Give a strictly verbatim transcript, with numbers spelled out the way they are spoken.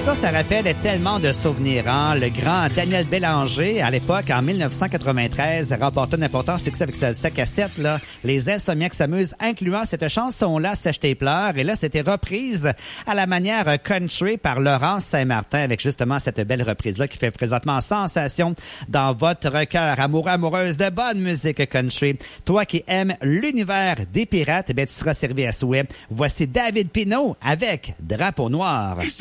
Ça, ça rappelle tellement de souvenirs. Hein? Le grand Daniel Bélanger, à l'époque, en dix-neuf cent quatre-vingt-treize, remportait un important succès avec sa, sa cassette, là, Les Insomniaques s'amusent, incluant cette chanson-là, Sèche tes pleurs. Et là, c'était reprise à la manière country par Laurence Saint-Martin, avec justement cette belle reprise-là qui fait présentement sensation dans votre cœur. Amoureux, amoureuse de bonne musique country. Toi qui aimes l'univers des pirates, eh bien, tu seras servi à souhait. Voici David Pinault avec Drapeau noir.